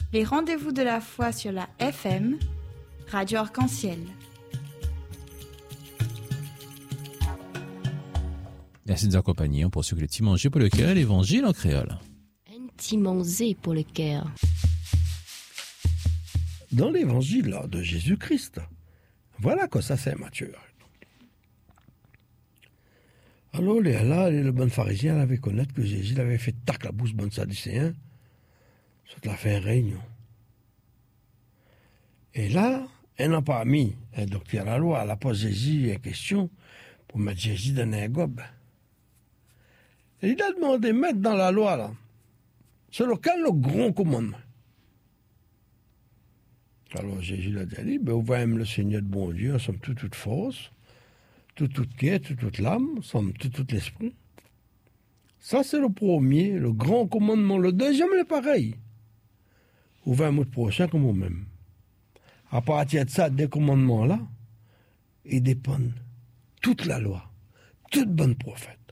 Les rendez-vous de la foi sur la FM, Radio Arc-en-Ciel. Merci de nous accompagner. On poursuit le petit manger pour le cœur, l'évangile en créole. Un petit manger pour le cœur. Dans l'évangile de Jésus-Christ, voilà que ça c'est Matthieu. Alors là, le bon pharisien avait connaître que Jésus avait fait tac la bouche bon sadducéen. Ça l'a fait une réunion. Et là, elle n'a pas mis un docteur à la loi, elle a posé Jésus une question pour mettre Jésus dans un gobe. Et il a demandé de mettre dans la loi, là, c'est lequel le grand commandement. Alors Jésus l'a dit, ben, vous aimez le Seigneur de bon Dieu, en somme toute force, toute cœur, toute l'âme, en somme tout l'esprit. Ça, c'est le premier, le grand commandement. Le deuxième, c'est pareil. Vous aimez le prochain comme vous-même. À partir de ça, des commandements-là, ils dépendent toute la loi, toute bonne prophète.